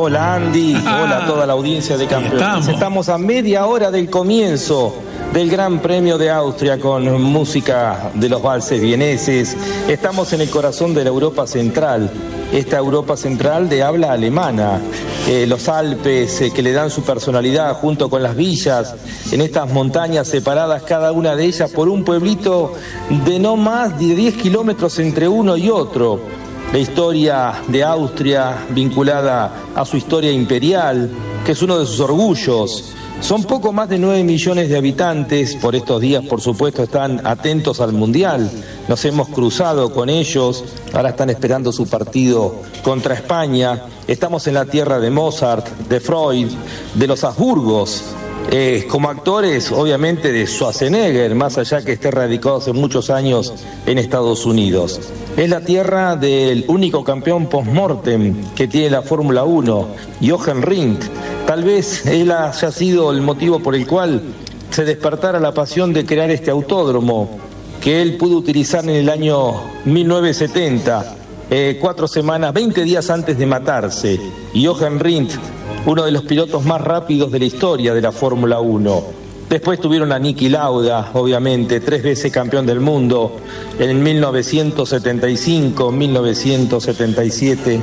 Hola Andy, hola a toda la audiencia de Campeones. Estamos a media hora del comienzo del Gran Premio de Austria con música de los valses vieneses. Estamos en el corazón de la Europa Central, esta Europa Central de habla alemana. Los Alpes que le dan su personalidad junto con las villas en estas montañas separadas, cada una de ellas por un pueblito de no más de 10 kilómetros entre uno y otro. La historia de Austria vinculada a su historia imperial, que es uno de sus orgullos. Son poco más de 9 millones de habitantes. Por estos días, por supuesto, están atentos al Mundial. Nos hemos cruzado con ellos. Ahora están esperando su partido contra España. Estamos en la tierra de Mozart, de Freud, de los Habsburgos. Como actores, obviamente, de Schwarzenegger, más allá que esté radicado hace muchos años en Estados Unidos. Es la tierra del único campeón post-mortem que tiene la Fórmula 1, Jochen Rindt. Tal vez él haya sido el motivo por el cual se despertara la pasión de crear este autódromo, que él pudo utilizar en el año 1970, 4 semanas, 20 días antes de matarse. Y Jochen Rindt, uno de los pilotos más rápidos de la historia de la Fórmula 1. Después tuvieron a Niki Lauda, obviamente, 3 veces campeón del mundo, en 1975, 1977,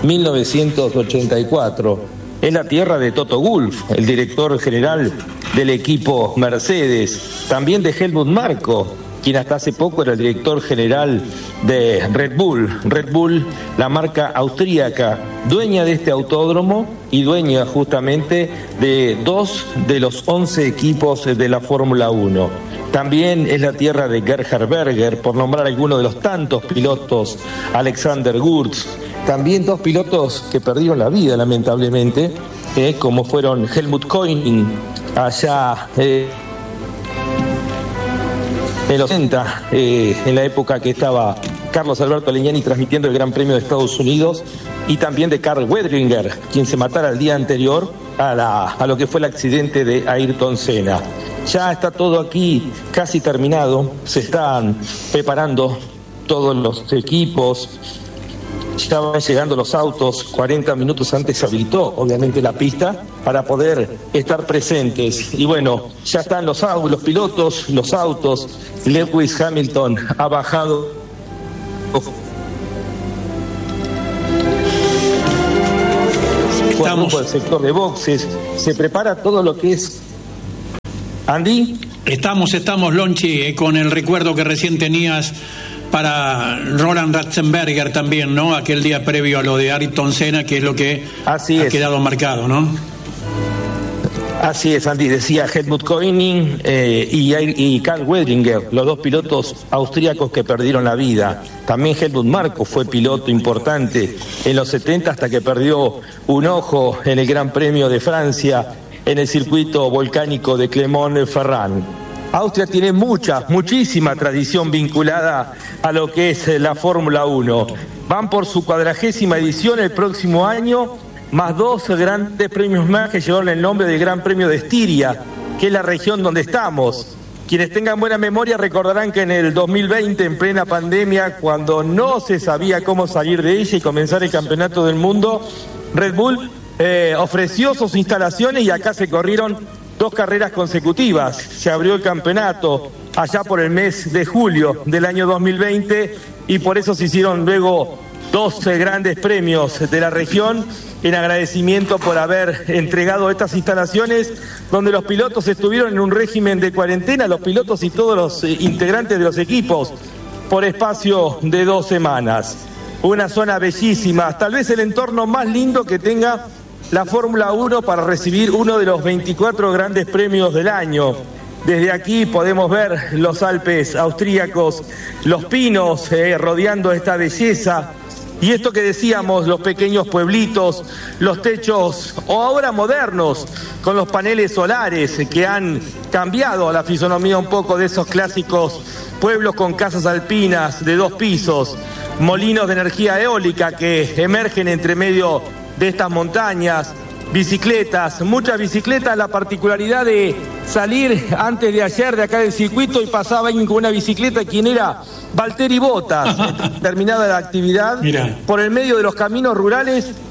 1984. Es la tierra de Toto Wolff, el director general del equipo Mercedes, también de Helmut Marko, quien hasta hace poco era el director general de Red Bull. Red Bull, la marca austríaca, dueña de este autódromo y dueña justamente de 2 de los 11 equipos de la Fórmula 1. También es la tierra de Gerhard Berger, por nombrar algunos de los tantos pilotos, Alexander Wurz. También 2 pilotos que perdieron la vida, lamentablemente, como fueron Helmut Koenig, allá en los 80, en la época que estaba Carlos Alberto Legnani transmitiendo el Gran Premio de Estados Unidos, y también de Karl Wedringer, quien se matara el día anterior a lo que fue el accidente de Ayrton Senna. Ya está todo aquí casi terminado, se están preparando todos los equipos. Ya van llegando los autos, 40 minutos antes se habilitó obviamente la pista para poder estar presentes. Y bueno, ya están los pilotos, los autos. Lewis Hamilton ha bajado por el sector de boxes. Se prepara todo lo que es... Andy. Estamos, Lonchi, con el recuerdo que recién tenías para Roland Ratzenberger también, ¿no? Aquel día previo a lo de Ayrton Senna, que es lo que ha quedado marcado, ¿no? Así es, Andy. Decía Helmut Koenig y Karl Wedringer, los 2 pilotos austríacos que perdieron la vida. También Helmut Marko fue piloto importante en los 70 hasta que perdió un ojo en el Gran Premio de Francia en el circuito volcánico de Clermont-Ferrand. Austria tiene muchísima tradición vinculada a lo que es la Fórmula 1. Van por su 40ª edición el próximo año, más 2 grandes premios más que llevaron el nombre del Gran Premio de Estiria, que es la región donde estamos. Quienes tengan buena memoria recordarán que en el 2020, en plena pandemia, cuando no se sabía cómo salir de ella y comenzar el Campeonato del Mundo, Red Bull ofreció sus instalaciones y acá se corrieron 2 carreras consecutivas. Se abrió el campeonato allá por el mes de julio del año 2020 y por eso se hicieron luego 2 grandes premios de la región en agradecimiento por haber entregado estas instalaciones donde los pilotos estuvieron en un régimen de cuarentena, los pilotos y todos los integrantes de los equipos, por espacio de 2 semanas. Una zona bellísima, tal vez el entorno más lindo que tenga la Fórmula 1 para recibir uno de los 24 grandes premios del año. Desde aquí podemos ver los Alpes austríacos, los pinos rodeando esta belleza. Y esto que decíamos, los pequeños pueblitos, los techos, o ahora modernos, con los paneles solares que han cambiado la fisonomía un poco de esos clásicos pueblos con casas alpinas de 2 pisos, molinos de energía eólica que emergen entre medio de estas montañas, bicicletas, muchas bicicletas. La particularidad de salir antes de ayer de acá del circuito y pasaba alguien con una bicicleta, quien era Valtteri Bottas, terminada la actividad, por el medio de los caminos rurales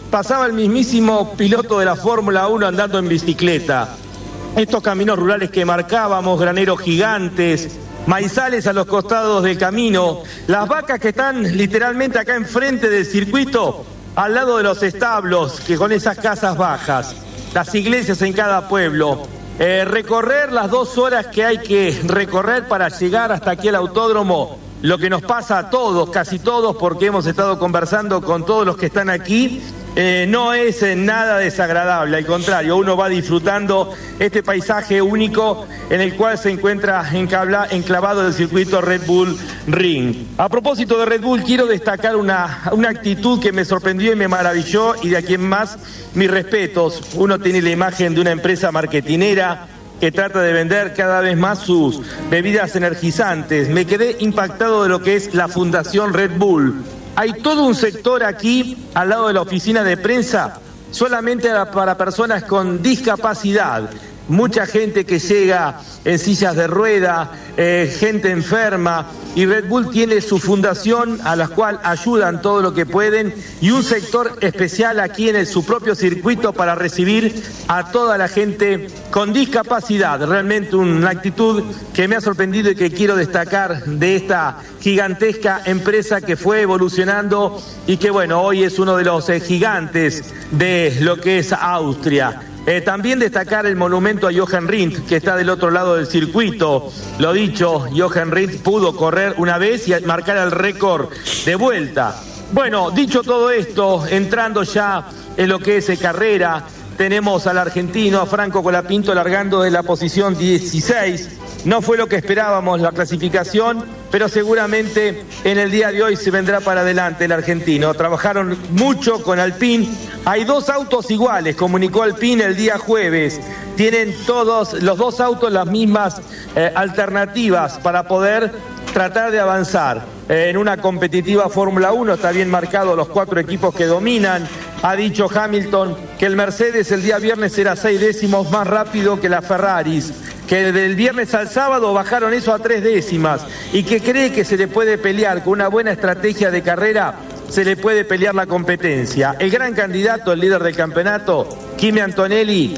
pasaba el mismísimo piloto de la Fórmula 1 andando en bicicleta. Estos caminos rurales que marcábamos, graneros gigantes, maizales a los costados del camino, las vacas que están literalmente acá enfrente del circuito, al lado de los establos, que con esas casas bajas, las iglesias en cada pueblo, recorrer las 2 horas que hay que recorrer para llegar hasta aquí al autódromo, lo que nos pasa a todos, casi todos, porque hemos estado conversando con todos los que están aquí, no es nada desagradable, al contrario, uno va disfrutando este paisaje único en el cual se encuentra enclavado el circuito Red Bull Ring. A propósito de Red Bull, quiero destacar una actitud que me sorprendió y me maravilló, y de aquí en más, mis respetos. Uno tiene la imagen de una empresa marketinera que trata de vender cada vez más sus bebidas energizantes. Me quedé impactado de lo que es la Fundación Red Bull. Hay todo un sector aquí, al lado de la oficina de prensa, solamente para personas con discapacidad. Mucha gente que llega en sillas de rueda, gente enferma, y Red Bull tiene su fundación a la cual ayudan todo lo que pueden, y un sector especial aquí en su propio circuito para recibir a toda la gente con discapacidad. Realmente una actitud que me ha sorprendido y que quiero destacar de esta gigantesca empresa que fue evolucionando y que bueno, hoy es uno de los gigantes de lo que es Austria. También destacar el monumento a Jochen Rindt, que está del otro lado del circuito. Lo dicho, Jochen Rindt pudo correr una vez y marcar el récord de vuelta. Bueno, dicho todo esto, entrando ya en lo que es carrera, tenemos al argentino, a Franco Colapinto, largando de la posición 16. No fue lo que esperábamos la clasificación, pero seguramente en el día de hoy se vendrá para adelante el argentino. Trabajaron mucho con Alpine. Hay 2 autos iguales, comunicó Alpine el día jueves. Tienen todos los 2 autos las mismas alternativas para poder tratar de avanzar en una competitiva Fórmula 1. Está bien marcado los 4 equipos que dominan. Ha dicho Hamilton que el Mercedes el día viernes era 6 décimos más rápido que la Ferraris, que del viernes al sábado bajaron eso a 3 décimas y que cree que se le puede pelear con una buena estrategia de carrera, se le puede pelear la competencia. El gran candidato, el líder del campeonato, Kimi Antonelli,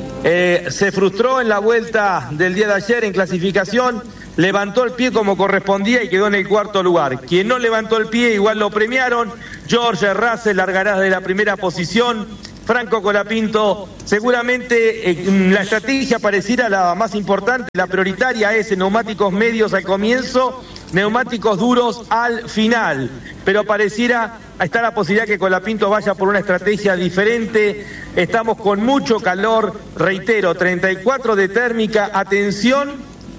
se frustró en la vuelta del día de ayer en clasificación, levantó el pie como correspondía y quedó en el 4º lugar. Quien no levantó el pie igual lo premiaron. George Russell largará de la primera posición. Franco Colapinto, seguramente la estrategia pareciera la más importante, la prioritaria es neumáticos medios al comienzo, neumáticos duros al final, pero pareciera está la posibilidad que Colapinto vaya por una estrategia diferente. Estamos con mucho calor, reitero, 34 de térmica, atención,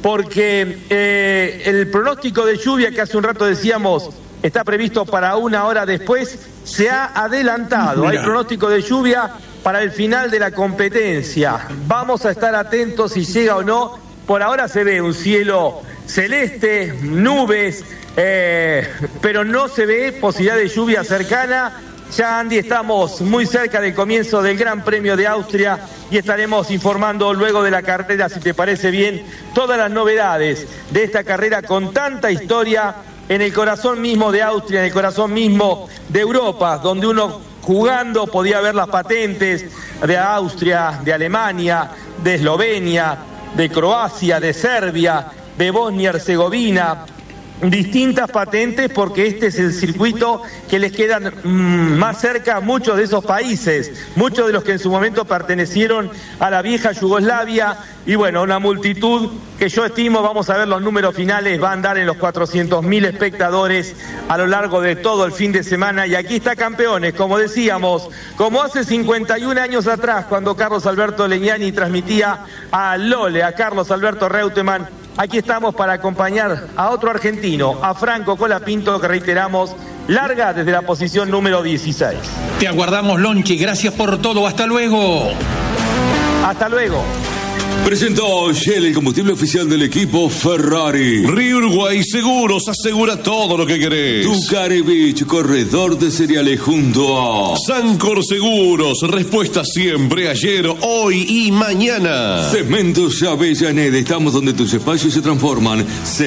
porque el pronóstico de lluvia que hace un rato decíamos está previsto para 1 hora después, se ha adelantado. Hay pronóstico de lluvia para el final de la competencia. Vamos a estar atentos si llega o no. Por ahora se ve un cielo celeste, nubes, pero no se ve posibilidad de lluvia cercana. Ya, Andy, estamos muy cerca del comienzo del Gran Premio de Austria y estaremos informando luego de la carrera, si te parece bien, todas las novedades de esta carrera con tanta historia en el corazón mismo de Austria, en el corazón mismo de Europa, donde uno jugando podía ver las patentes de Austria, de Alemania, de Eslovenia, de Croacia, de Serbia, de Bosnia y Herzegovina. Distintas patentes porque este es el circuito que les quedan más cerca a muchos de esos países, muchos de los que en su momento pertenecieron a la vieja Yugoslavia, y bueno, una multitud que yo estimo, vamos a ver los números finales, va a andar en los 400.000 espectadores a lo largo de todo el fin de semana, y aquí está Campeones, como decíamos, como hace 51 años atrás, cuando Carlos Alberto Legnani transmitía a Lole, a Carlos Alberto Reutemann. Aquí estamos para acompañar a otro argentino, a Franco Colapinto, que reiteramos, larga desde la posición número 16. Te aguardamos, Lonchi, gracias por todo, hasta luego. Hasta luego. Presentó Shell, el combustible oficial del equipo Ferrari. Río Uruguay Seguros asegura todo lo que querés. Tucarevich, corredor de cereales junto a Sancor Seguros, respuesta siempre, ayer, hoy y mañana. Cementos Avellaneda, estamos donde tus espacios se transforman.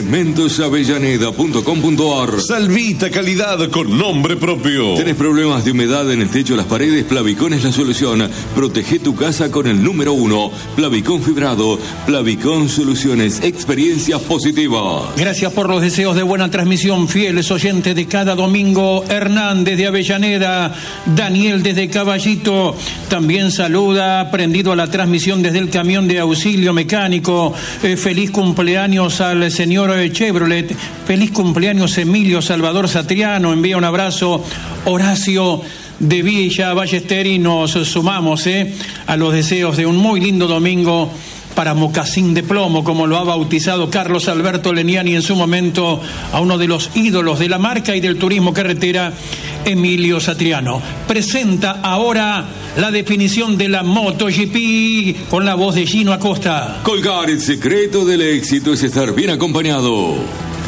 Cementosavellaneda.com.ar. Salvita, calidad con nombre propio. ¿Tenés problemas de humedad en el techo o las paredes? Plavicón es la solución. Protege tu casa con el número 1. Plavicón fibrado. Plavicón Soluciones, experiencias positivas. Gracias por los deseos de buena transmisión, fieles oyentes de cada domingo. Hernán desde Avellaneda, Daniel desde Caballito, también saluda, prendido a la transmisión desde el camión de auxilio mecánico. Feliz cumpleaños al señor Chevrolet, feliz cumpleaños Emilio Salvador Satriano, envía un abrazo. Horacio de Villa Ballester, y nos sumamos a los deseos de un muy lindo domingo para Mocasín de Plomo, como lo ha bautizado Carlos Alberto Leniani en su momento, a uno de los ídolos de la marca y del turismo carretera, Emilio Satriano. Presenta ahora la definición de la MotoGP con la voz de Gino Acosta. Colgar, el secreto del éxito es estar bien acompañado.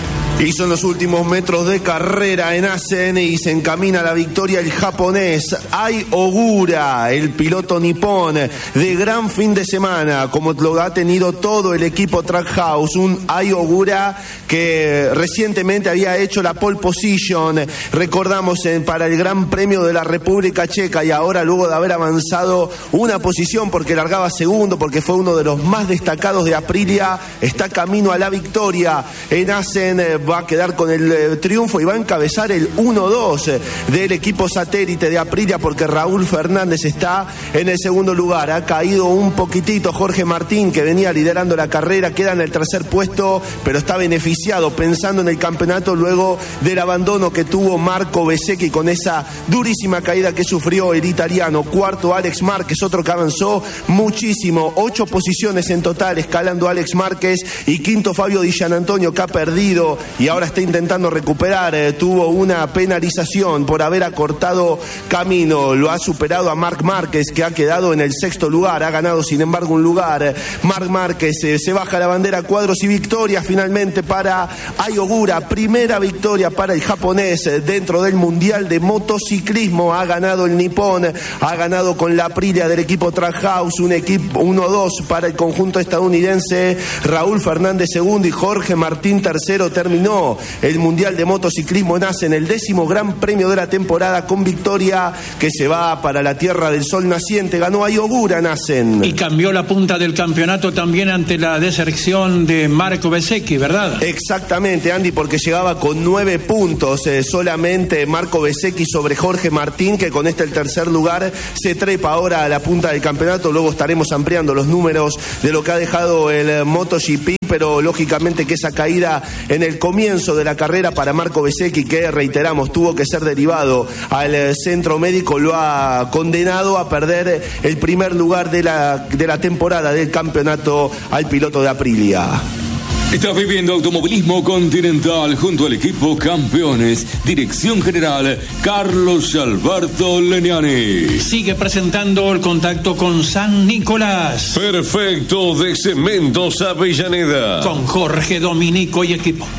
Y son los últimos metros de carrera en Assen y se encamina a la victoria el japonés Ai Ogura, el piloto nipón de gran fin de semana, como lo ha tenido todo el equipo Trackhouse. Un Ai Ogura que recientemente había hecho la pole position, recordamos, para el Gran Premio de la República Checa, y ahora, luego de haber avanzado una posición porque largaba segundo, porque fue uno de los más destacados de Aprilia, está camino a la victoria en Assen. Va a quedar con el triunfo y va a encabezar el 1-2 del equipo satélite de Aprilia, porque Raúl Fernández está en el segundo lugar. Ha caído un poquitito Jorge Martín, que venía liderando la carrera, queda en el tercer puesto, pero está beneficiado pensando en el campeonato luego del abandono que tuvo Marco Bezzecchi con esa durísima caída que sufrió el italiano. Cuarto Alex Márquez, otro que avanzó muchísimo, 8 posiciones en total escalando Alex Márquez, y quinto Fabio Di Gianantonio, que ha perdido y ahora está intentando recuperar. Tuvo una penalización por haber acortado camino, lo ha superado a Marc Márquez, que ha quedado en el sexto lugar, ha ganado sin embargo un lugar. Marc Márquez se baja la bandera a cuadros y victoria finalmente para Ai Ogura, primera victoria para el japonés dentro del Mundial de Motociclismo. Ha ganado el nipón, ha ganado con la Aprilia del equipo Trackhouse, un equipo 1-2 para el conjunto estadounidense. Raúl Fernández segundo y Jorge Martín tercero. Terminó el Mundial de Motociclismo en Assen, el 10º Gran Premio de la temporada, con victoria que se va para la Tierra del Sol Naciente. Ganó Ai Ogura en Assen. Y cambió la punta del campeonato también ante la deserción de Marco Bezzecchi, ¿verdad? Exactamente, Andy, porque llegaba con 9 puntos solamente Marco Bezzecchi sobre Jorge Martín, que con el tercer lugar se trepa ahora a la punta del campeonato. Luego estaremos ampliando los números de lo que ha dejado el MotoGP, pero lógicamente que esa caída en el comienzo de la carrera para Marco Bezzecchi, que reiteramos tuvo que ser derivado al centro médico, lo ha condenado a perder el primer lugar de la temporada del campeonato al piloto de Aprilia. Estás viviendo Automovilismo Continental junto al equipo Campeones. Dirección General Carlos Alberto Leniani. Sigue presentando el contacto con San Nicolás. Perfecto, de Cementos Avellaneda. Con Jorge Dominico y equipo.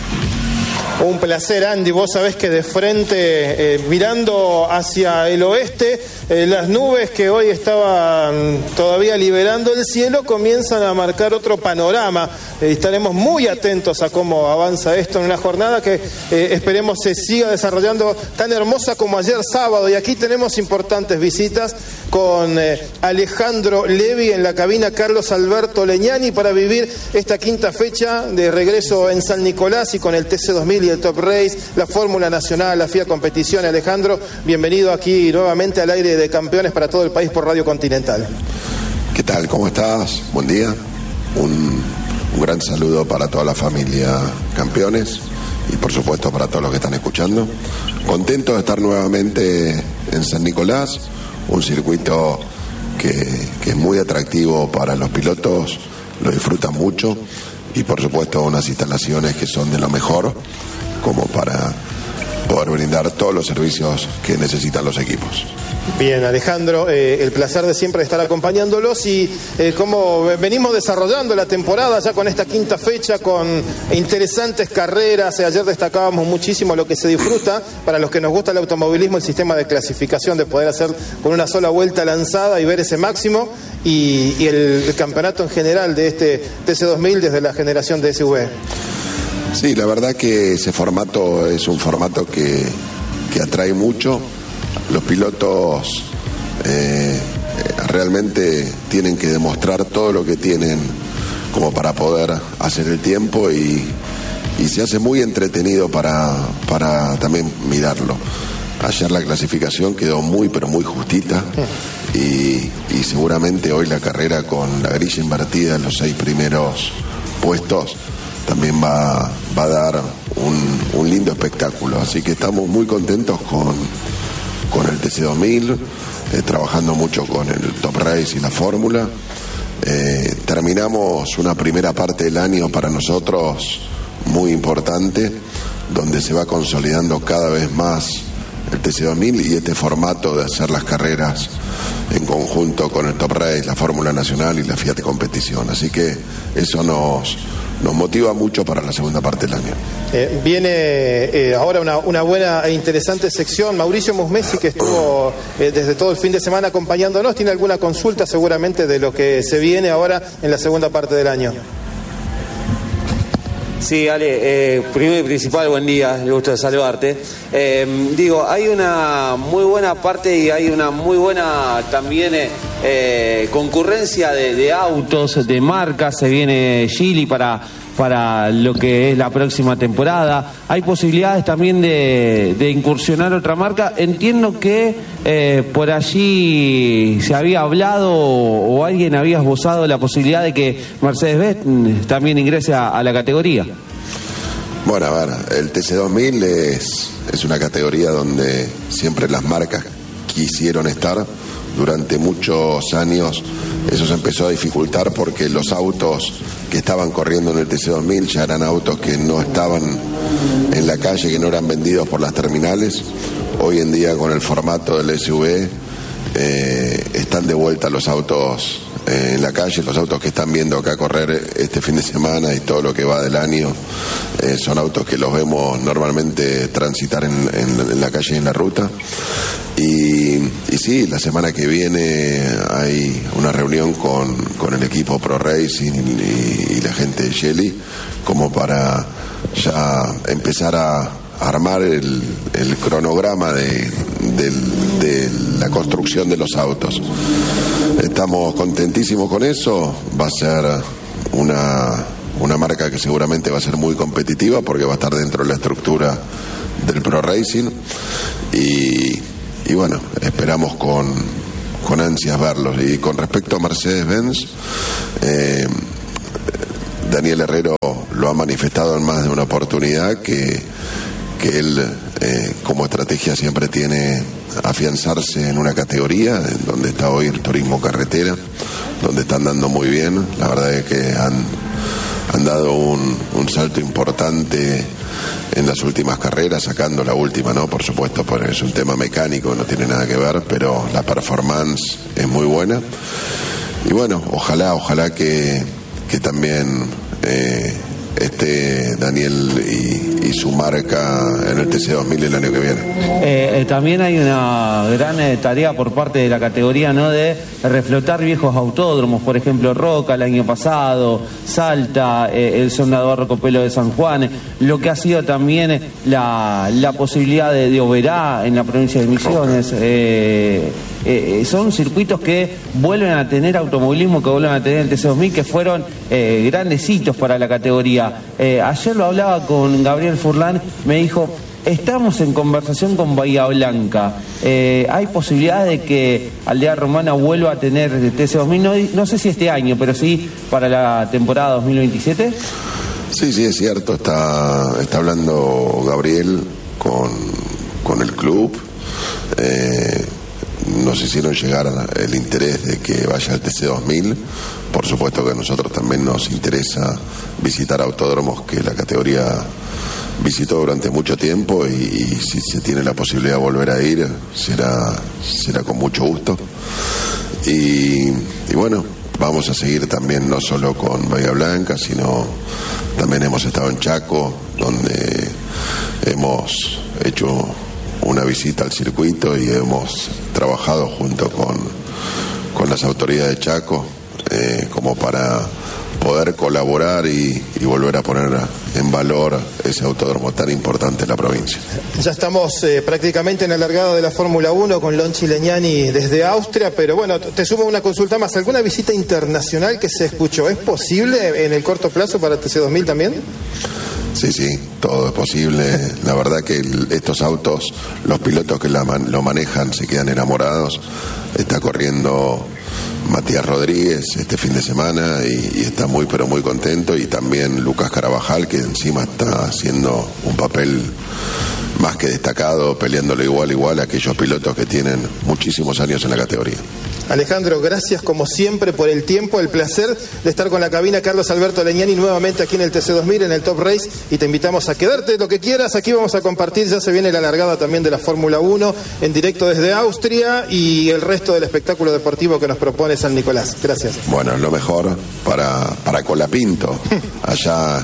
Un placer, Andy. Vos sabés que de frente, mirando hacia el oeste, las nubes que hoy estaban todavía liberando el cielo comienzan a marcar otro panorama. Estaremos muy atentos a cómo avanza esto en una jornada que esperemos se siga desarrollando tan hermosa como ayer sábado. Y aquí tenemos importantes visitas con Alejandro Levi en la cabina, Carlos Alberto Leniani, para vivir esta quinta fecha de regreso en San Nicolás, y con el TC2000 y el Top Race, la Fórmula Nacional, la FIA Competición. Alejandro, bienvenido aquí nuevamente al aire de Campeones para todo el país por Radio Continental. ¿Qué tal? ¿Cómo estás? Buen día. Un gran saludo para toda la familia Campeones y por supuesto para todos los que están escuchando. Contento de estar nuevamente en San Nicolás, un circuito que es muy atractivo para los pilotos, lo disfrutan mucho, y por supuesto unas instalaciones que son de lo mejor como para poder brindar todos los servicios que necesitan los equipos. Bien, Alejandro, el placer de siempre estar acompañándolos y cómo venimos desarrollando la temporada ya con esta quinta fecha, con interesantes carreras. Ayer destacábamos muchísimo lo que se disfruta para los que nos gusta el automovilismo, el sistema de clasificación, de poder hacer con una sola vuelta lanzada y ver ese máximo, y el campeonato en general de este TC2000 desde la generación de SV. Sí, la verdad que ese formato es un formato que atrae mucho. Los pilotos realmente tienen que demostrar todo lo que tienen como para poder hacer el tiempo, y se hace muy entretenido para también mirarlo. Ayer la clasificación quedó muy pero muy justita, y seguramente hoy la carrera con la grilla invertida en los 6 primeros puestos también va a dar un lindo espectáculo. Así que estamos muy contentos con el TC2000, trabajando mucho con el Top Race y la Fórmula. Terminamos una primera parte del año para nosotros muy importante, donde se va consolidando cada vez más el TC2000 y este formato de hacer las carreras en conjunto con el Top Race, la Fórmula Nacional y la Fiat Competición. Así que eso nos motiva mucho para la segunda parte del año. Viene ahora una buena e interesante sección. Mauricio Musmesi, que estuvo desde todo el fin de semana acompañándonos, tiene alguna consulta seguramente de lo que se viene ahora en la segunda parte del año. Sí, Ale, primero y principal, buen día, le gusto saludarte. Hay una muy buena parte y hay una muy buena también concurrencia de autos, de marcas. Se viene Geely para lo que es la próxima temporada. Hay posibilidades también de incursionar otra marca. Entiendo que por allí se había hablado o alguien había esbozado la posibilidad de que Mercedes-Benz también ingrese a la categoría. Bueno, a ver, el TC2000 es una categoría donde siempre las marcas quisieron estar. Durante muchos años eso se empezó a dificultar porque los autos que estaban corriendo en el TC2000 ya eran autos que no estaban en la calle, que no eran vendidos por las terminales. Hoy en día, con el formato del SUV, están de vuelta los autos en la calle. Los autos que están viendo acá correr este fin de semana y todo lo que va del año son autos que los vemos normalmente transitar en la calle y en la ruta. Y sí, la semana que viene hay una reunión con el equipo Pro Racing y la gente de Geely, como para ya empezar a armar el cronograma de la construcción de los autos. Estamos contentísimos con eso. Va a ser una marca que seguramente va a ser muy competitiva porque va a estar dentro de la estructura del Pro Racing, y bueno, esperamos con ansias verlos. Y con respecto a Mercedes-Benz, Daniel Herrero lo ha manifestado en más de una oportunidad que él como estrategia siempre tiene afianzarse en una categoría en donde está hoy el turismo carretera, donde están dando muy bien. La verdad es que han dado un salto importante en las últimas carreras, sacando la última, ¿no? Por supuesto, porque es un tema mecánico, no tiene nada que ver, pero la performance es muy buena. Y bueno, ojalá que también esté Daniel y su marca en el TC2000 el año que viene. También hay una gran tarea por parte de la categoría, ¿no?, de reflotar viejos autódromos, por ejemplo Roca el año pasado, Salta, el Sondador Rocopelo de San Juan, lo que ha sido también la posibilidad de Oberá en la provincia de Misiones. Son circuitos que vuelven a tener automovilismo, que vuelven a tener el TC2000, que fueron grandes hitos para la categoría. Ayer lo hablaba con Gabriel Furlan, me dijo: estamos en conversación con Bahía Blanca. ¿Hay posibilidad de que Aldea Romana vuelva a tener el TC2000? No sé si este año, pero sí para la temporada 2027. Sí, es cierto. Está hablando Gabriel con el club. nos hicieron llegar el interés de que vaya al TC2000. Por supuesto que a nosotros también nos interesa visitar autódromos que la categoría visitó durante mucho tiempo, y si se tiene la posibilidad de volver a ir, será con mucho gusto. Y bueno, vamos a seguir también no solo con Bahía Blanca, sino también hemos estado en Chaco, donde hemos hecho una visita al circuito y hemos trabajado junto con las autoridades de Chaco como para poder colaborar y volver a poner en valor ese autódromo tan importante en la provincia. Ya estamos prácticamente en la largada de la Fórmula 1 con Lonchi Legnani desde Austria, pero bueno, te sumo una consulta más. ¿Alguna visita internacional que se escuchó? ¿Es posible en el corto plazo para el TC2000 también? Sí, todo es posible. La verdad que estos autos, los pilotos que lo manejan se quedan enamorados. Está corriendo Matías Rodríguez este fin de semana y está muy pero muy contento, y también Lucas Carabajal, que encima está haciendo un papel más que destacado, peleándolo igual a aquellos pilotos que tienen muchísimos años en la categoría. Alejandro, gracias como siempre por el tiempo, el placer de estar con la cabina. Carlos Alberto Legnani nuevamente aquí en el TC2000, en el Top Race, y te invitamos a quedarte lo que quieras. Aquí vamos a compartir, ya se viene la largada también de la Fórmula 1 en directo desde Austria, y el resto del espectáculo deportivo que nos propone San Nicolás. Gracias. Bueno, lo mejor para Colapinto allá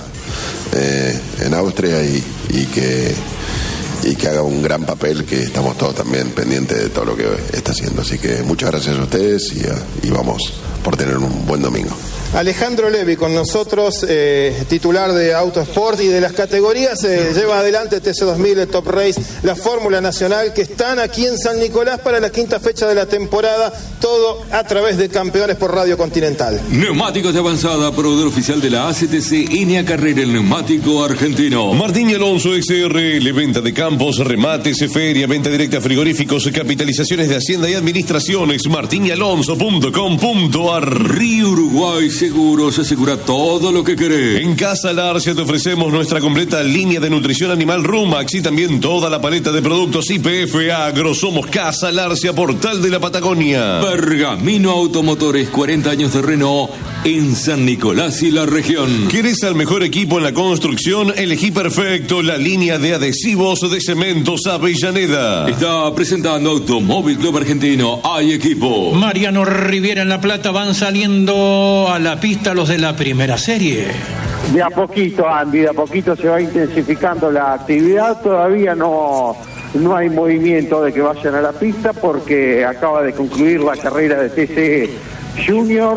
en Austria, y que haga un gran papel, que estamos todos también pendientes de todo lo que está haciendo. Así que muchas gracias a ustedes, y vamos por tener un buen domingo. Alejandro Levi con nosotros, titular de Autosport y de las categorías, lleva adelante el TC2000, el Top Race, la Fórmula Nacional, que están aquí en San Nicolás para la quinta fecha de la temporada, todo a través de Campeones por Radio Continental. Neumáticos de avanzada, proveedor oficial de la ACTC, Enea Carrera, el neumático argentino. Martín y Alonso XR, venta de campos, remates, feria, venta directa, frigoríficos, capitalizaciones de Hacienda y Administraciones. martinyalonso.com.ar. Río Uruguay Seguros, asegura todo lo que querés. En Casa Larcia te ofrecemos nuestra completa línea de nutrición animal Rumax, y también toda la paleta de productos YPF Agro. Somos Casa Larcia, Portal de la Patagonia. Pergamino Automotores, 40 años de Renault en San Nicolás y la región. ¿Querés al mejor equipo en la construcción? Elegí perfecto, la línea de adhesivos de Cementos Avellaneda. Está presentando Automóvil Club Argentino. Hay equipo. Mariano Riviera en La Plata, van saliendo a la pista los de la primera serie. De a poquito, Andy, de a poquito se va intensificando la actividad. Todavía no hay movimiento de que vayan a la pista, porque acaba de concluir la carrera de TC Junior,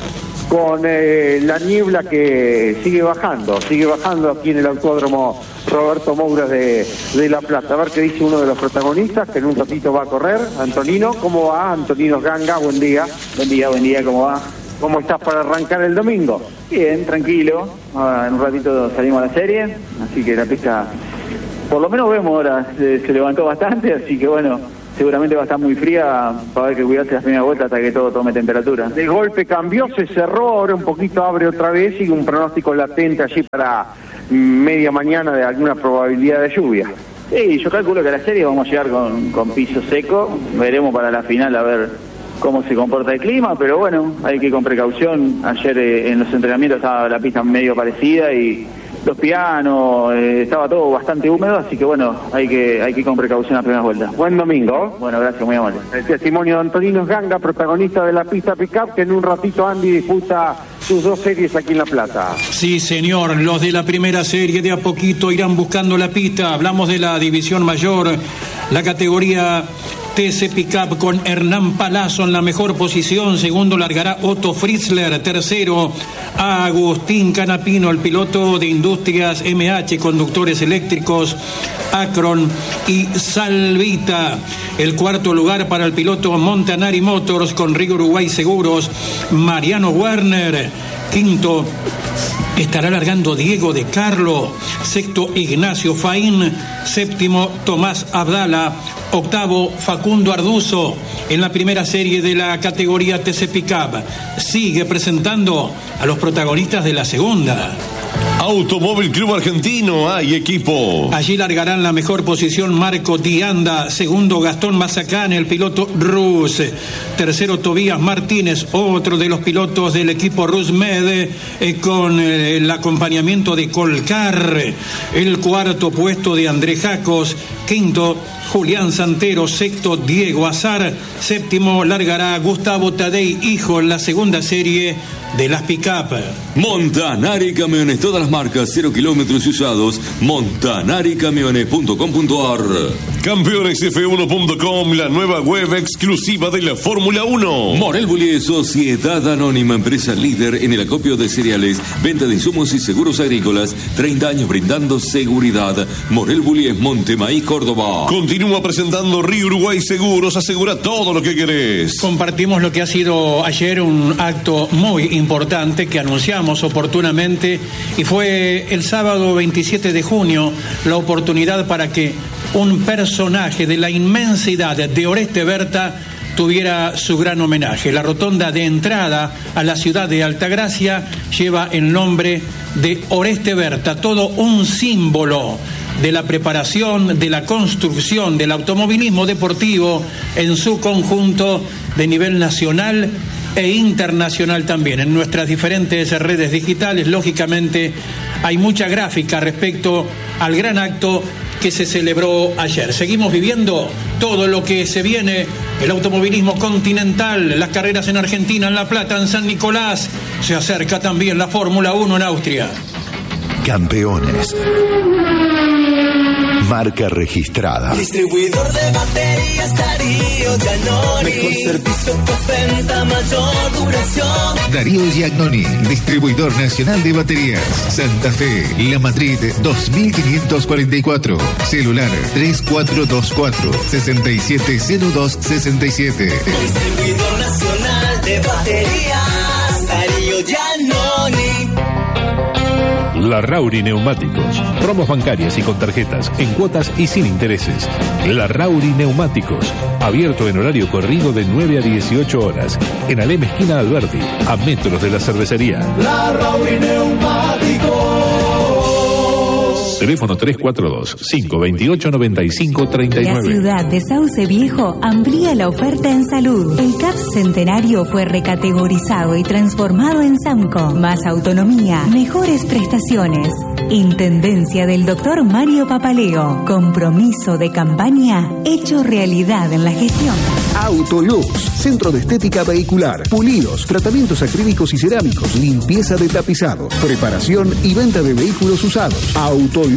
con la niebla que sigue bajando aquí en el autódromo Roberto Moura de La Plata. A ver qué dice uno de los protagonistas, que en un ratito va a correr. Antonino, ¿cómo va? Antonino Ganga, buen día. Buen día, ¿cómo va? ¿Cómo estás para arrancar el domingo? Bien, tranquilo. En un ratito salimos a la serie, así que la pista, por lo menos vemos ahora, se levantó bastante, así que bueno, seguramente va a estar muy fría, para haber que cuidarse las primeras vueltas hasta que todo tome temperatura. De golpe cambió, se cerró, ahora un poquito abre otra vez, y un pronóstico latente allí para media mañana de alguna probabilidad de lluvia. Sí, yo calculo que a la serie vamos a llegar con piso seco, veremos para la final a ver cómo se comporta el clima, pero bueno, hay que ir con precaución. Ayer en los entrenamientos estaba la pista medio parecida y los pianos, estaba todo bastante húmedo, así que bueno, hay que ir con precaución a las primeras vueltas. Buen domingo. Bueno, gracias, muy amable. El testimonio de Antonino Ganga, protagonista de la pista pick-up, que en un ratito Andy disputa sus dos series aquí en La Plata. Sí, señor, los de la primera serie de a poquito irán buscando la pista. Hablamos de la división mayor, la categoría TC Pickup, con Hernán Palazzo en la mejor posición. Segundo largará Otto Fritzler. Tercero, Agustín Canapino, el piloto de Industrias MH, conductores eléctricos Akron y Salvita. El cuarto lugar para el piloto Montanari Motors con Río Uruguay Seguros, Mariano Werner. Quinto estará largando Diego de Carlo. Sexto, Ignacio Faín. Séptimo, Tomás Abdala. Octavo, Facundo Arduzo, en la primera serie de la categoría TC Pickup. Sigue presentando a los protagonistas de la segunda. Automóvil Club Argentino, hay equipo. Allí largarán la mejor posición Marco Dianda, segundo Gastón Mazacán, el piloto Rus, tercero Tobías Martínez, otro de los pilotos del equipo Rusmed, con el acompañamiento de Colcar, el cuarto puesto de André Jacos, quinto Julián Santero, sexto Diego Azar, séptimo largará Gustavo Tadei, hijo, en la segunda serie de las pick-up. Montanari Camiones, todas las marcas, 0 kilómetros usados, montanaricamiones.com.ar. Campeones F1.com, la nueva web exclusiva de la Fórmula 1. Morel Bullies, Sociedad Anónima, empresa líder en el acopio de cereales, venta de insumos y seguros agrícolas, 30 años brindando seguridad. Morel Bullies, Montemaí, Córdoba. Continúa presentando Río Uruguay Seguros, asegura todo lo que querés. Compartimos lo que ha sido ayer un acto muy importante que anunciamos oportunamente, y fue el sábado 27 de junio la oportunidad para que un personaje de la inmensidad de Oreste Berta tuviera su gran homenaje. La rotonda de entrada a la ciudad de Altagracia lleva el nombre de Oreste Berta, todo un símbolo de la preparación, de la construcción, del automovilismo deportivo en su conjunto de nivel nacional e internacional también. En nuestras diferentes redes digitales, lógicamente, hay mucha gráfica respecto al gran acto que se celebró ayer. Seguimos viviendo todo lo que se viene, el automovilismo continental, las carreras en Argentina, en La Plata, en San Nicolás. Se acerca también la Fórmula 1 en Austria. Campeones. Marca registrada. Distribuidor de baterías Darío Giannoni. Mejor servicio, postventa, mayor duración. Darío Giannoni, distribuidor nacional de baterías. Santa Fe, La Madrid 2544. Celular 3424-670267. Distribuidor nacional de baterías Darío Giannoni. La Rauri Neumáticos. Promos bancarias y con tarjetas, en cuotas y sin intereses. La Rauri Neumáticos. Abierto en horario corrido de 9 a 18 horas. En Alem esquina Alberti, a metros de la cervecería. La Rauri Neumáticos. Teléfono 342-528-9539. La ciudad de Sauce Viejo amplía la oferta en salud. El CAP Centenario fue recategorizado y transformado en SAMCO. Más autonomía, mejores prestaciones. Intendencia del Dr. Mario Papaleo. Compromiso de campaña hecho realidad en la gestión. Autolux, centro de estética vehicular, pulidos, tratamientos acrílicos y cerámicos, limpieza de tapizados, preparación y venta de vehículos usados. Autolux,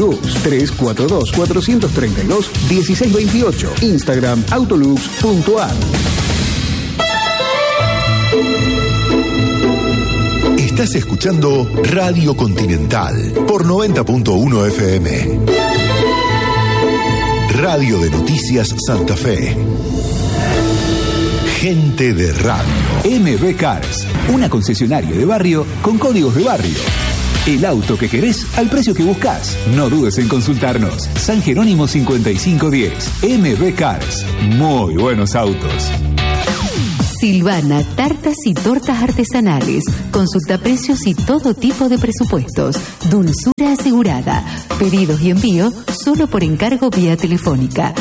342-432-1628. Instagram, autolux.ar. Estás escuchando Radio Continental por 90.1 FM. Radio de Noticias Santa Fe. Gente de radio. MB Cars, una concesionaria de barrio con códigos de barrio. El auto que querés al precio que buscas. No dudes en consultarnos. San Jerónimo 5510. MB Cars. Muy buenos autos. Silvana, tartas y tortas artesanales. Consulta precios y todo tipo de presupuestos. Dulzura asegurada. Pedidos y envío solo por encargo vía telefónica.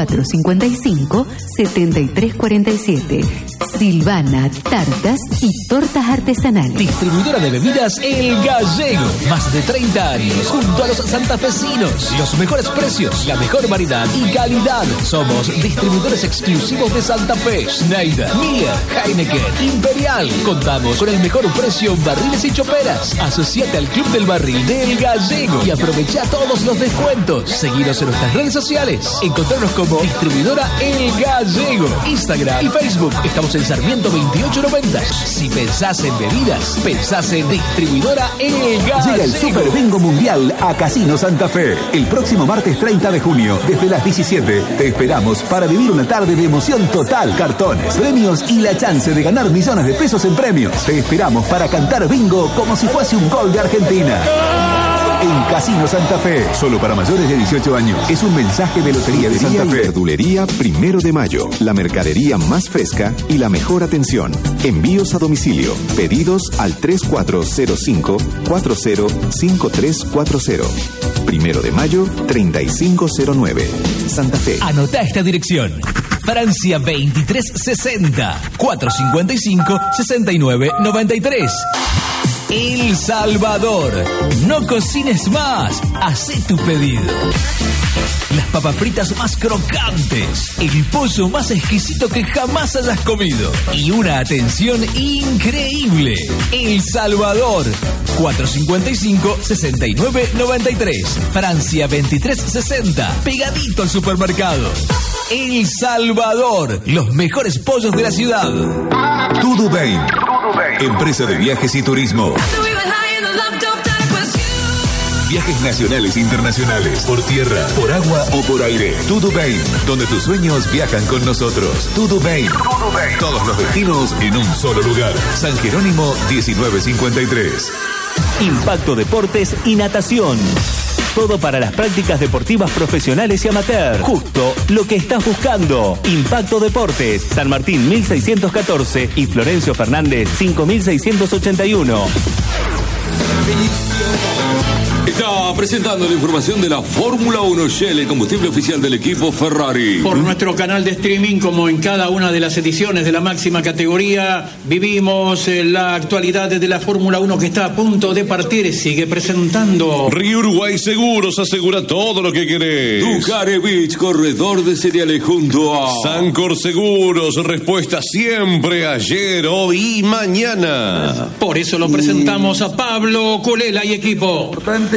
455-7347. Silvana, tartas y tortas artesanales. Distribuidora de bebidas El Gallego. Más de 30 años junto a los santafesinos. Los mejores precios, la mejor variedad y calidad. Somos distribuidores exclusivos de Santa Fe. Schneider, Miller, Heineken, Imperial. Contamos con el mejor precio en barriles y choperas. Asociate al Club del Barril de El Gallego y aprovecha todos los descuentos. Seguinos en nuestras redes sociales. Encontrarnos como distribuidora El Gallego. Instagram y Facebook. Estamos en Sarmiento 2890. Si pensás en bebidas, pensás en distribuidora El Gallego. Llega el Super Bingo Mundial a Casino Santa Fe. El próximo martes 30 de junio, desde las 17, te esperamos para vivir una tarde de emoción total. Cartones, premios y la chance de ganar millones de pesos en premios. Te esperamos para cantar bingo como si fuese un gol de Argentina. en Casino Santa Fe. Solo para mayores de 18 años. Es un mensaje de Lotería de Santa Fe. Verdulería 1 de Mayo. La mercadería más fresca y la mejor atención. Envíos a domicilio. Pedidos al 3405-405340. 1 de Mayo 3509. Santa Fe. Anota esta dirección. Francia 2360 455 6993. El Salvador. No cocines más. Hacé tu pedido. Las papas fritas más crocantes, el pollo más exquisito que jamás hayas comido y una atención increíble. El Salvador, 455-6993, Francia 2360, pegadito al supermercado. El Salvador, los mejores pollos de la ciudad. Tudubain, empresa de viajes y turismo. Viajes nacionales e internacionales, por tierra, por agua o por aire. Tudubain, donde tus sueños viajan con nosotros. Tudubain. Todos los destinos en un solo lugar. San Jerónimo 1953. Impacto Deportes y Natación. Todo para las prácticas deportivas profesionales y amateur. Justo lo que estás buscando. Impacto Deportes, San Martín 1614 y Florencio Fernández 5681. Está presentando la información de la Fórmula 1 Shell, el combustible oficial del equipo Ferrari. Por nuestro canal de streaming, como en cada una de las ediciones de la máxima categoría, vivimos la actualidad de la Fórmula 1 que está a punto de partir. Sigue presentando Río Uruguay Seguros, asegura todo lo que querés. Ducare Beach, corredor de cereales junto a Sancor Seguros, respuesta siempre ayer, hoy y mañana. Por eso lo presentamos a Pablo Colela y equipo. Importante,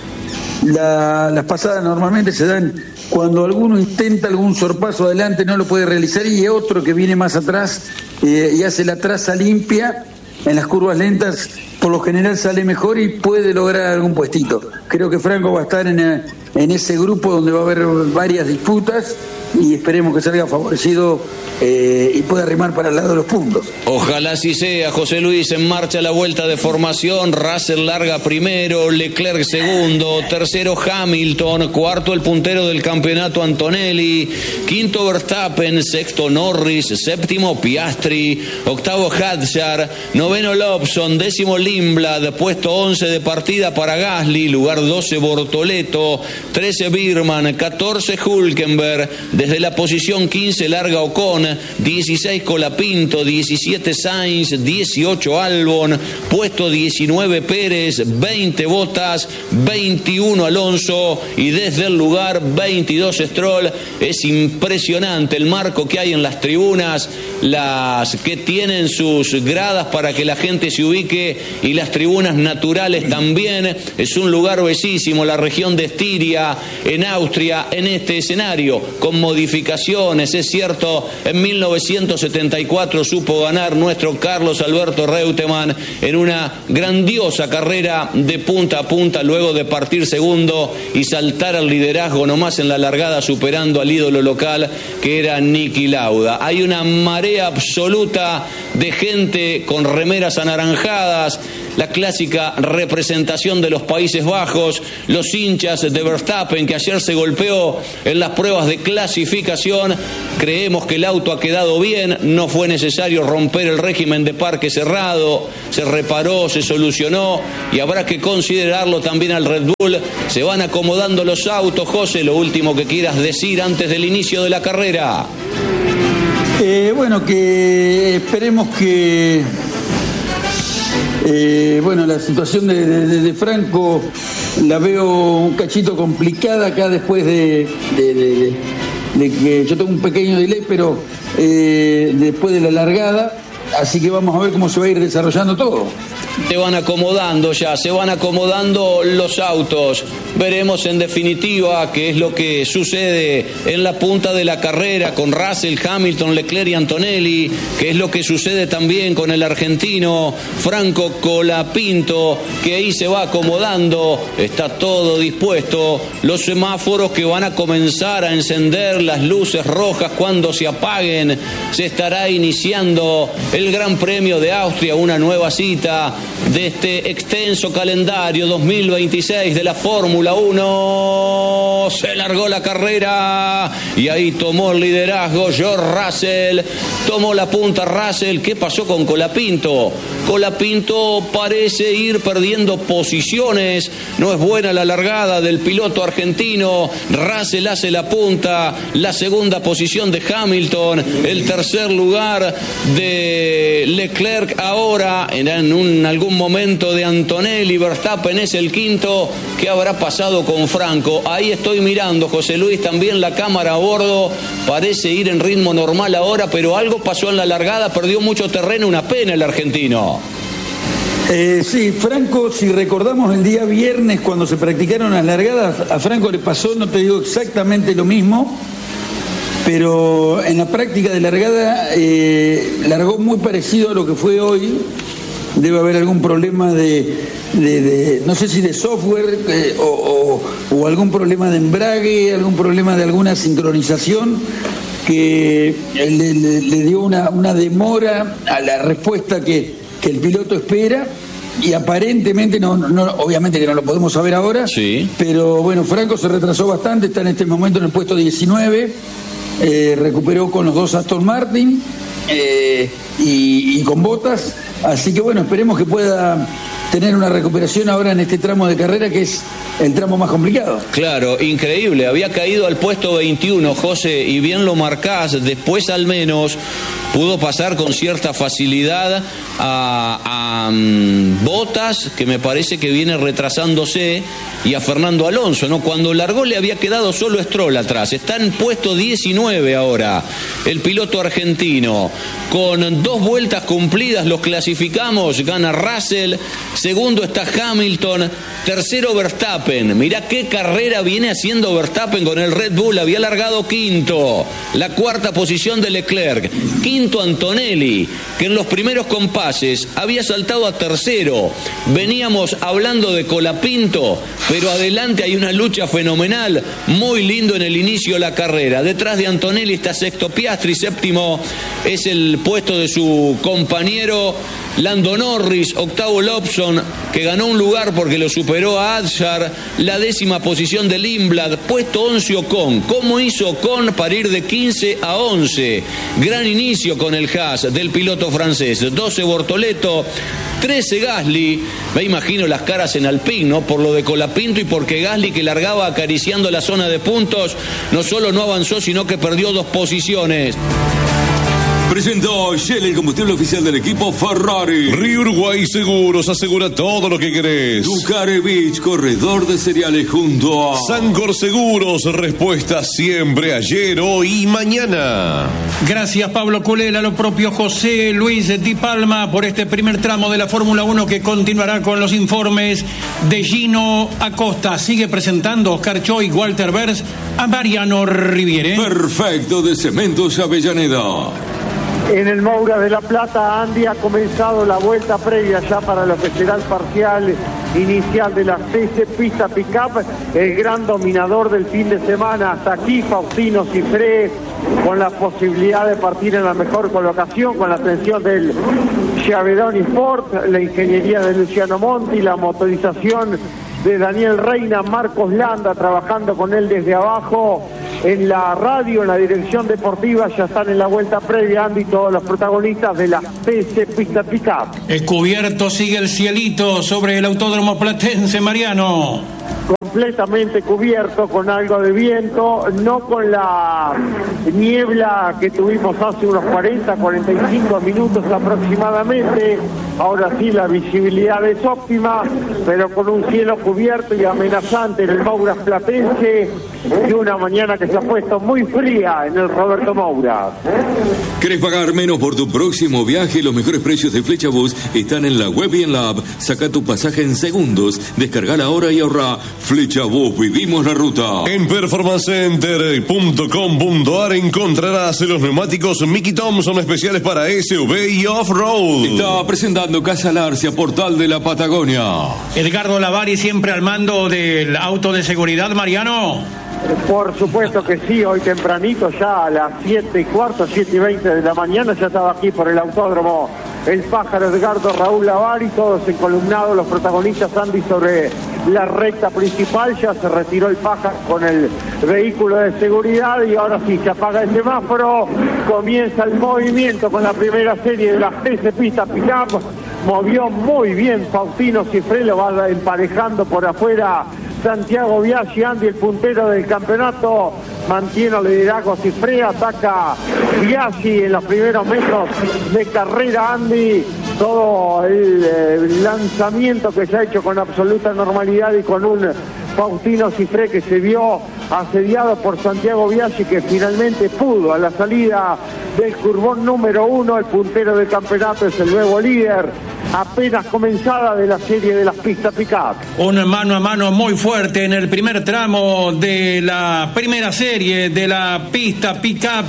las pasadas normalmente se dan cuando alguno intenta algún sorpaso adelante, no lo puede realizar, y otro que viene más atrás y hace la traza limpia. En las curvas lentas por lo general sale mejor y puede lograr algún puestito. Creo que Franco va a estar en ese grupo donde va a haber varias disputas y esperemos que salga favorecido y pueda remar para el lado de los puntos. Ojalá así sea. José Luis, en marcha la vuelta de formación. Russell larga primero, Leclerc segundo, tercero Hamilton, cuarto el puntero del campeonato Antonelli, quinto Verstappen, sexto Norris, séptimo Piastri, octavo Hadjar, noveno Lobson, décimo Lindblad, puesto 11 de partida para Gasly, lugar 12 Bortoleto, 13 Birman, 14 Hülkenberg, desde la posición 15 larga Ocon, 16 Colapinto, 17 Sainz, 18 Albon, puesto 19 Pérez, 20 Bottas, 21 Alonso y desde el lugar 22 Stroll. Es impresionante el marco que hay en las tribunas, las que tienen sus gradas para que la gente se ubique y las tribunas naturales también. Es un lugar bellísimo, la región de Estiria, en Austria, en este escenario, con modificaciones. Es cierto, en 1974 supo ganar nuestro Carlos Alberto Reutemann en una grandiosa carrera de punta a punta, luego de partir segundo y saltar al liderazgo nomás en la largada, superando al ídolo local que era Niki Lauda. Hay una marea absoluta de gente con remeras anaranjadas, la clásica representación de los Países Bajos, los hinchas de Verstappen que ayer se golpeó en las pruebas de clasificación. Creemos que el auto ha quedado bien, no fue necesario romper el régimen de parque cerrado, se reparó, se solucionó y habrá que considerarlo también al Red Bull. Se van acomodando los autos. José, lo último que quieras decir antes del inicio de la carrera. Bueno, que esperemos que la situación de Franco la veo un cachito complicada acá después de que yo tengo un pequeño delay, pero después de la largada, así que vamos a ver cómo se va a ir desarrollando todo. Se van acomodando ya, se van acomodando los autos. Veremos en definitiva qué es lo que sucede en la punta de la carrera con Russell, Hamilton, Leclerc y Antonelli, qué es lo que sucede también con el argentino Franco Colapinto, que ahí se va acomodando, está todo dispuesto, los semáforos que van a comenzar a encender las luces rojas cuando se apaguen, se estará iniciando el el Gran Premio de Austria, una nueva cita de este extenso calendario 2026 de la Fórmula 1. Se largó la carrera y ahí tomó el liderazgo George Russell, tomó la punta Russell. ¿Qué pasó con Colapinto? Colapinto parece ir perdiendo posiciones, no es buena la largada del piloto argentino. Russell hace la punta, la segunda posición de Hamilton, el tercer lugar de Leclerc ahora, en algún momento de Antonelli. Verstappen es el quinto. ¿Qué habrá pasado con Franco? Ahí estoy mirando, José Luis, también la cámara a bordo, parece ir en ritmo normal ahora, pero algo pasó en la largada, perdió mucho terreno, una pena el argentino. Sí, Franco, si recordamos el día viernes cuando se practicaron las largadas, a Franco le pasó, no te digo exactamente lo mismo, pero en la práctica de largada largó muy parecido a lo que fue hoy. Debe haber algún problema de no sé si de software o algún problema de embrague, algún problema de alguna sincronización que le dio una demora a la respuesta que el piloto espera, y aparentemente no, obviamente que no lo podemos saber ahora, sí. Pero bueno, Franco se retrasó bastante, está en este momento en el puesto 19, recuperó con los dos Aston Martin y con Bottas, así que bueno, esperemos que pueda tener una recuperación ahora en este tramo de carrera, que es el tramo más complicado. Claro, increíble, había caído al puesto 21, José, y bien lo marcás, después al menos pudo pasar con cierta facilidad a Bottas, que me parece que viene retrasándose, y a Fernando Alonso, ¿no? Cuando largó le había quedado solo Stroll atrás, está en puesto 19 ahora, el piloto argentino, con 2 vueltas cumplidas los clasificamos, gana Russell, segundo está Hamilton, tercero Verstappen. Mirá qué carrera viene haciendo Verstappen con el Red Bull, había largado quinto, la cuarta posición de Leclerc, quinto Antonelli, que en los primeros compases había saltado a tercero. Veníamos hablando de Colapinto, pero adelante hay una lucha fenomenal, muy lindo en el inicio de la carrera. Detrás de Antonelli está sexto Piastri, séptimo es el puesto de su compañero Lando Norris, octavo Lobson, que ganó un lugar porque lo superó a Adjar, la 10ª posición de Lindblad, puesto 11 Ocon. ¿Cómo hizo Ocon para ir de 15 a 11? Gran inicio con el Haas del piloto francés. 12 Bortoleto, 13 Gasly. Me imagino las caras en Alpine, ¿no? Por lo de Colapinto y porque Gasly, que largaba acariciando la zona de puntos, no solo no avanzó, sino que perdió 2 posiciones. Presentó Shell, el combustible oficial del equipo Ferrari. Río Uruguay Seguros, asegura todo lo que querés. Ducare Beach, corredor de cereales junto a Sancor Seguros, respuesta siempre ayer, hoy y mañana. Gracias Pablo Culela, lo propio José Luis Di Palma por este primer tramo de la Fórmula 1 que continuará con los informes de Gino Acosta. Sigue presentando Oscar Choi, Walter Bers a Mariano Riviere. Perfecto de Cementos Avellaneda. En el Moura de la Plata, Andy, ha comenzado la vuelta previa ya para lo que será el parcial inicial de la TC Pista Pickup, el gran dominador del fin de semana. Hasta aquí Faustino Cifré, con la posibilidad de partir en la mejor colocación, con la atención del Chiavedoni Sport, la ingeniería de Luciano Monti, la motorización de Daniel Reina, Marcos Landa trabajando con él desde abajo. En la radio, en la dirección deportiva, ya están en la vuelta previa, Andy, todos los protagonistas de la TC Pista Pickup. Cubierto sigue el cielito sobre el autódromo platense, Mariano. Completamente cubierto, con algo de viento, no con la niebla que tuvimos hace unos 40-45 minutos aproximadamente. Ahora sí la visibilidad es óptima, pero con un cielo cubierto y amenazante en el Moura platense, y una mañana que se ha puesto muy fría en el Roberto Moura. ¿Querés pagar menos por tu próximo viaje? Los mejores precios de Flechabús están en la web y en la app. Saca tu pasaje en segundos, descargala ahora y ahorra. Flechabús, vivimos la ruta. En performancecenter.com.ar encontrarás los neumáticos Mickey Thompson especiales para SUV y off-road. Está presentando Casa Larcia, portal de la Patagonia. Edgardo Lavari siempre al mando del auto de seguridad, Mariano. Por supuesto que sí, hoy tempranito, ya a las 7:15, 7:20 de la mañana, ya estaba aquí por el autódromo el pájaro Edgardo Raúl Lavari, todos encolumnados, los protagonistas Andy sobre la recta principal, ya se retiró el pájaro con el vehículo de seguridad y ahora sí se apaga el semáforo, comienza el movimiento con la primera serie de las 13 pistas pick-up, movió muy bien Faustino Cifré, lo va emparejando por afuera Santiago Biaggi, Andy el puntero del campeonato, mantiene el liderazgo Cifré, ataca Biaggi en los primeros metros de carrera Andy, todo el lanzamiento que se ha hecho con absoluta normalidad y con un Faustino Cifré que se vio asediado por Santiago Biaggi, que finalmente pudo a la salida del curvón número 1, el puntero del campeonato es el nuevo líder, apenas comenzada de la serie de las pistas pick-up. Un mano a mano muy fuerte en el primer tramo de la primera serie de la pista pick-up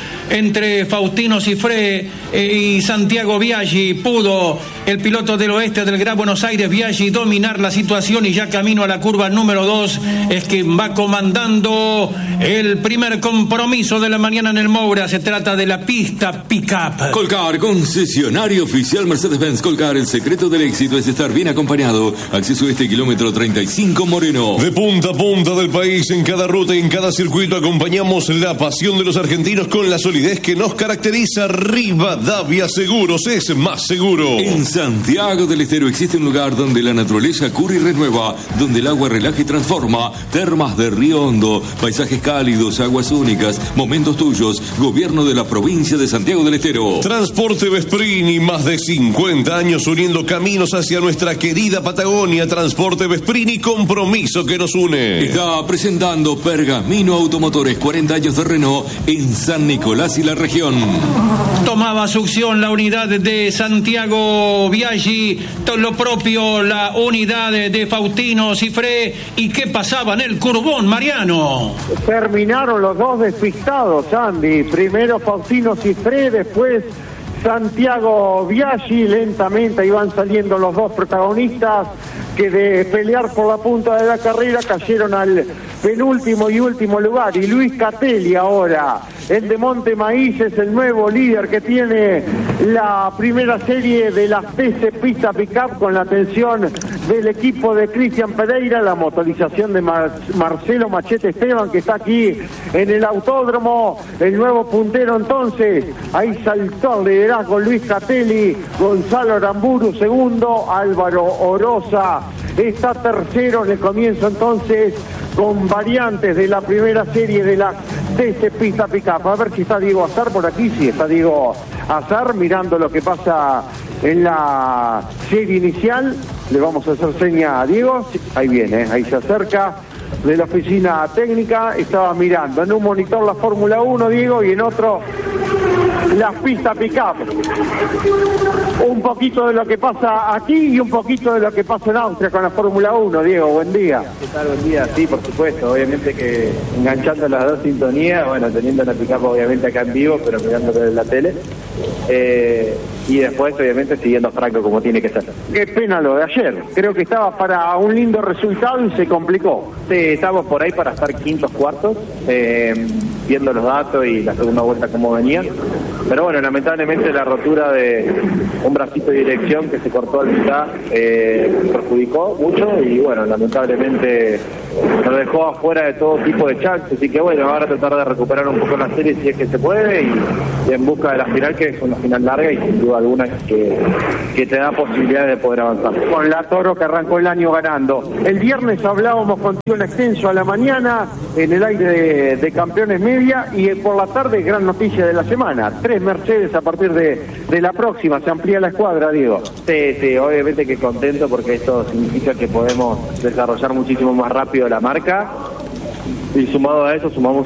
entre Faustino Cifré y Santiago Biaggi. Pudo el piloto del oeste del Gran Buenos Aires, Biaggi, dominar la situación y ya camino a la curva número 2 es quien va comandando el primer compromiso de la mañana en el Moura. Se trata de la pista pick-up. Colcar, concesionario oficial Mercedes-Benz. Colcar, el secreto del éxito es estar bien acompañado. Acceso a este kilómetro 35 Moreno. De punta a punta del país, en cada ruta y en cada circuito, acompañamos la pasión de los argentinos con la solidez que nos caracteriza. Rivadavia Seguros es más seguro. En Santiago del Estero existe un lugar donde la naturaleza cura y renueva, donde el agua relaja y transforma. Termas de Río Hondo, paisajes cálidos, aguas únicas, momentos tuyos. Gobierno de la provincia de Santiago del Estero. Transporte Vesprini, más de 50 años uniendo caminos hacia nuestra querida Patagonia. Transporte Vesprini, compromiso que nos une. Está presentando Pergamino Automotores, 40 años de Renault en San Nicolás y la región. Tomaba succión la unidad de Santiago Biaggi, todo lo propio la unidad de Faustino Cifré. ¿Y qué pasaba en el curvón, Mariano? Terminaron los dos despistados, Andy. Primero Faustino Cifré, después Santiago Biaggi. Lentamente iban saliendo los dos protagonistas que de pelear por la punta de la carrera cayeron al penúltimo y último lugar. Y Luis Catelli ahora, el de Monte Maíz, es el nuevo líder que tiene la primera serie de las TC Pista Pickup, con la atención del equipo de Cristian Pereira, la motorización de Marcelo Machete Esteban, que está aquí en el autódromo, el nuevo puntero. Entonces ahí saltó el liderazgo Luis Catelli, Gonzalo Aramburu segundo, Álvaro Oroza está tercero en el comienzo, entonces con variantes de la primera serie de la TC Pista Pickup. A ver si está Diego Azar por aquí. Sí, está Diego Azar mirando lo que pasa en la serie inicial. Le vamos a hacer seña a Diego. Sí, ahí viene, ahí se acerca de la oficina técnica. Estaba mirando en un monitor la Fórmula 1, Diego, y en otro las pistas pick-up. Un poquito de lo que pasa aquí y un poquito de lo que pasa en Austria con la Fórmula 1. Diego, buen día. ¿Qué tal? Buen día. Sí, por supuesto. Obviamente que enganchando las dos sintonías, bueno, teniendo la pick-up obviamente acá en vivo, pero mirándolo desde la tele. Y después, obviamente, siguiendo a Franco como tiene que ser. Qué pena lo de ayer. Creo que estaba para un lindo resultado y se complicó. Sí, estamos por ahí para estar quintos, cuartos, viendo los datos y la segunda vuelta cómo venía. Pero bueno, lamentablemente la rotura de un bracito de dirección que se cortó al mitad perjudicó mucho y bueno, lamentablemente nos dejó afuera de todo tipo de chances. Así que bueno, ahora tratar de recuperar un poco la serie si es que se puede y en busca de la final, que es una final larga y sin duda alguna que te da posibilidades de poder avanzar. Con la Toro que arrancó el año ganando. El viernes hablábamos contigo en extenso a la mañana en el aire de Campeones Media y por la tarde gran noticia de la semana. 3 Mercedes a partir de la próxima. Se amplía la escuadra, Diego. Sí, obviamente que contento porque esto significa que podemos desarrollar muchísimo más rápido la marca. Y sumado a eso, sumamos